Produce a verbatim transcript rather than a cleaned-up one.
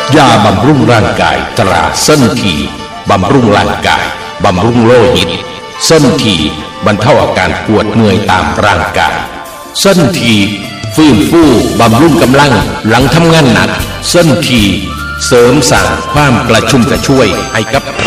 ยาบำรุงร่างกายตราเส้นทีบำรุงร่างกายบำรุงโลหิตเส้นทีบรรเทาอาการปวดเมื่อยตามร่างกายเส้นทีฟื้นฟูบำรุงกำลังหลังทำงานหนักเส้นทีเสริมสร้างความกระชุ่มกระชวยให้กับ